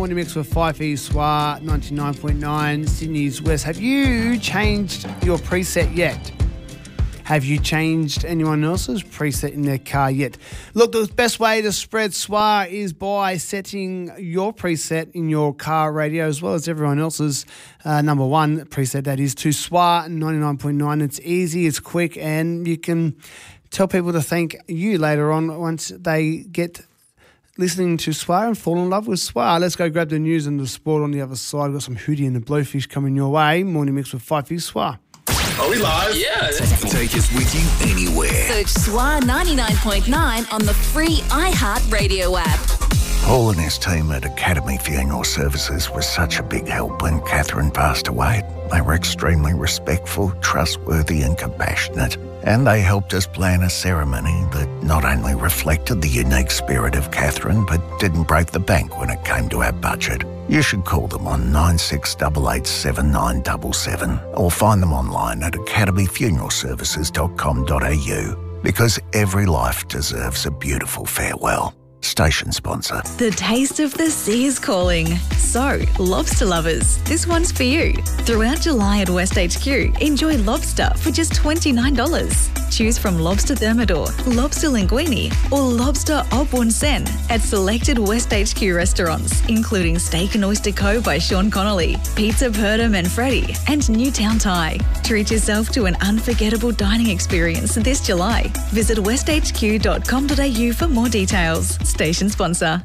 Morning mix with Fifey Swar 99.9 Sydney's West. Have you changed your preset yet? Have you changed anyone else's preset in their car yet? Look, the best way to spread Swar is by setting your preset in your car radio as well as everyone else's number one preset, that is, to Swar 99.9. It's easy, it's quick, and you can tell people to thank you later on once they get listening to Swar and fall in love with Swar. Let's go grab the news and the sport on the other side. We've got some Hootie and the Blowfish coming your way. Morning mix with Fifey Swar. Are we live? Yeah. Take us with you anywhere. Search Swar 99.9 on the free iHeartRadio app. Paul and his team at Academy Funeral Services was such a big help when Catherine passed away. They were extremely respectful, trustworthy and compassionate. And they helped us plan a ceremony that not only reflected the unique spirit of Catherine, but didn't break the bank when it came to our budget. You should call them on 96887977 or find them online at academyfuneralservices.com.au, because every life deserves a beautiful farewell. Station sponsor. The taste of the sea is calling. So, lobster lovers, this one's for you. Throughout July at West HQ, enjoy lobster for just $29. Choose from lobster thermidor, lobster linguine, or lobster au bon sen at selected West HQ restaurants, including Steak and Oyster Co. by Sean Connolly, Pizza Perda Manfredi, and Newtown Thai. Treat yourself to an unforgettable dining experience this July. Visit westhq.com.au for more details. Station sponsor.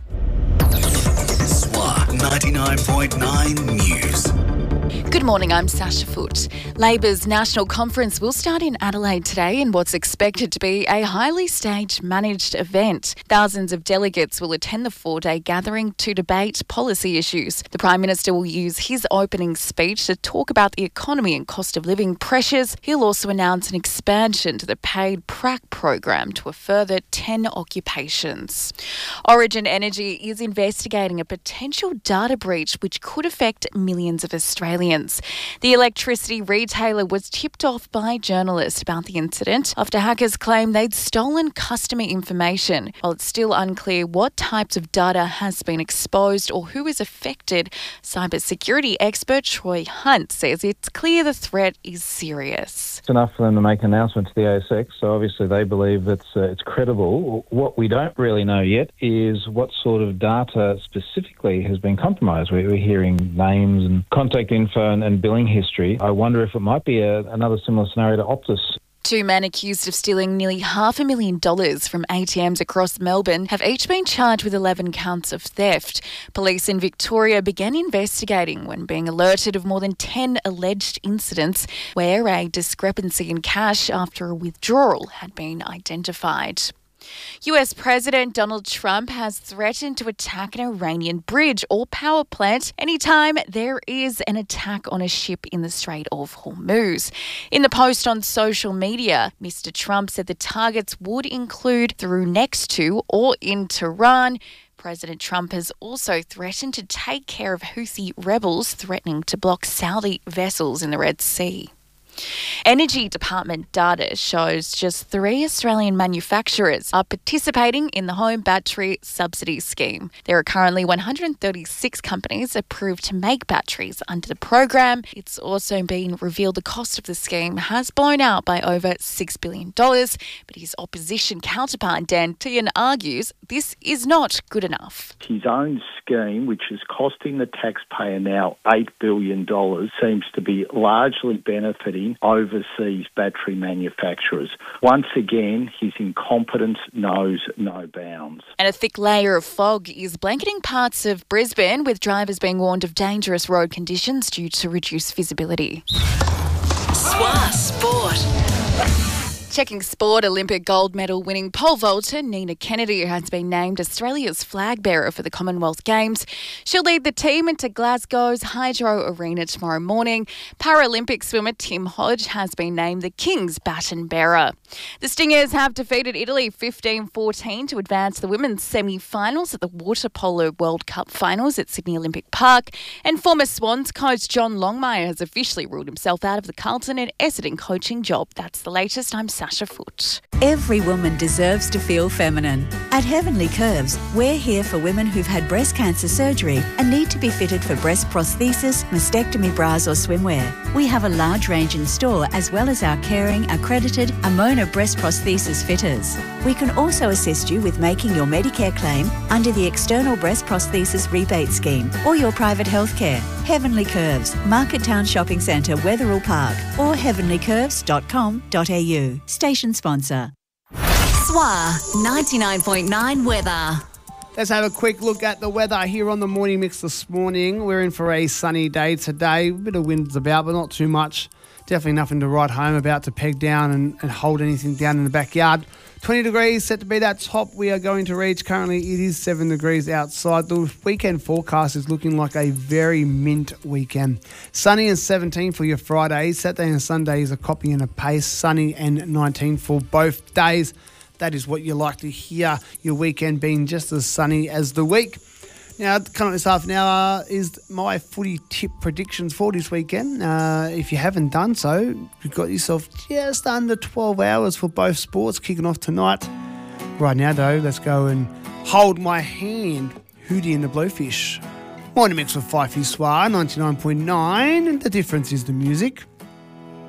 Swar 99.9 News. Good morning, I'm Sasha Foote. Labor's National Conference will start in Adelaide today in what's expected to be a highly staged, managed event. Thousands of delegates will attend the four-day gathering to debate policy issues. The Prime Minister will use his opening speech to talk about the economy and cost of living pressures. He'll also announce an expansion to the paid prac program to a further 10 occupations. Origin Energy is investigating a potential data breach which could affect millions of Australians. The electricity retailer was tipped off by journalists about the incident after hackers claimed they'd stolen customer information. While it's still unclear what types of data has been exposed or who is affected, cybersecurity expert Troy Hunt says it's clear the threat is serious. It's enough for them to make an announcement to the ASX, so obviously they believe it's credible. What we don't really know yet is what sort of data specifically has been compromised. We're hearing names and contact info and billing history. I wonder if it might be another similar scenario to Optus. Two men accused of stealing nearly $500,000 from ATMs across Melbourne have each been charged with 11 counts of theft. Police in Victoria began investigating when being alerted of more than 10 alleged incidents where a discrepancy in cash after a withdrawal had been identified. US President Donald Trump has threatened to attack an Iranian bridge or power plant anytime there is an attack on a ship in the Strait of Hormuz. In the post on social media, Mr. Trump said the targets would include through, next to, or in Tehran. President Trump has also threatened to take care of Houthi rebels threatening to block Saudi vessels in the Red Sea. Energy Department data shows just 3 Australian manufacturers are participating in the Home Battery Subsidy Scheme. There are currently 136 companies approved to make batteries under the program. It's also been revealed the cost of the scheme has blown out by over $6 billion, but his opposition counterpart Dan Tehan argues this is not good enough. His own scheme, which is costing the taxpayer now $8 billion, seems to be largely benefiting overseas battery manufacturers. Once again, his incompetence knows no bounds. And a thick layer of fog is blanketing parts of Brisbane, with drivers being warned of dangerous road conditions due to reduced visibility. Swar Sport. Checking sport, Olympic gold medal winning pole vaulter Nina Kennedy has been named Australia's flag bearer for the Commonwealth Games. She'll lead the team into Glasgow's Hydro Arena tomorrow morning. Paralympic swimmer Tim Hodge has been named the King's baton bearer. The Stingers have defeated Italy 15-14 to advance the women's semi-finals at the Water Polo World Cup finals at Sydney Olympic Park. And former Swans coach John Longmire has officially ruled himself out of the Carlton and Essendon coaching job. That's the latest. I'm Sasha Natasha Foote. Every woman deserves to feel feminine. At Heavenly Curves, we're here for women who've had breast cancer surgery and need to be fitted for breast prosthesis, mastectomy bras or swimwear. We have a large range in store as well as our caring, accredited Amona breast prosthesis fitters. We can also assist you with making your Medicare claim under the External Breast Prosthesis Rebate Scheme or your private healthcare. Heavenly Curves, Market Town Shopping Centre, Wetherill Park or heavenlycurves.com.au. Station sponsor. SWA 99.9 weather. Let's have a quick look at the weather here on the Morning Mix this morning. We're in for a sunny day today. A bit of wind's about, but not too much. Definitely nothing to write home about to peg down and hold anything down in the backyard. 20 degrees set to be that top we are going to reach. Currently it is 7 degrees outside. The weekend forecast is looking like a very mint weekend. Sunny and 17 for your Friday. Saturday and Sunday is a copy and a paste. Sunny and 19 for both days. That is what you like to hear, your weekend being just as sunny as the week. Now, coming up this half an hour is my footy tip predictions for this weekend. If you haven't done so, you've got yourself just under 12 hours for both sports kicking off tonight. Right now, though, let's go and hold my hand. Hootie and the Blowfish. Morning Mix with Fifey SWA 99.9. And the difference is the music.